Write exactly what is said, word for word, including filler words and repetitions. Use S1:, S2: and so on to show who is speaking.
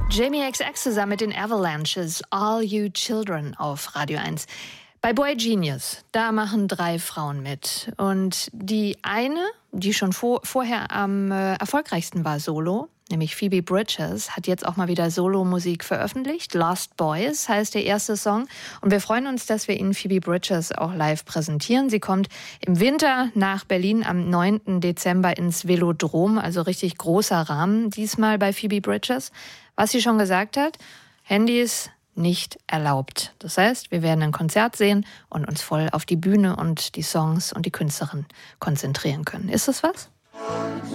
S1: Jamie X X zusammen mit den Avalanches, All You Children auf Radio eins. Bei Boy Genius, da machen drei Frauen mit. Und die eine, die schon vor, vorher am äh, erfolgreichsten war solo, nämlich Phoebe Bridgers, hat jetzt auch mal wieder Solo-Musik veröffentlicht. Lost Boys heißt der erste Song. Und wir freuen uns, dass wir Ihnen Phoebe Bridgers auch live präsentieren. Sie kommt im Winter nach Berlin am neunten Dezember ins Velodrom, also richtig großer Rahmen diesmal bei Phoebe Bridgers. Was sie schon gesagt hat, Handys nicht erlaubt. Das heißt, wir werden ein Konzert sehen und uns voll auf die Bühne und die Songs und die Künstlerin konzentrieren können. Ist das was?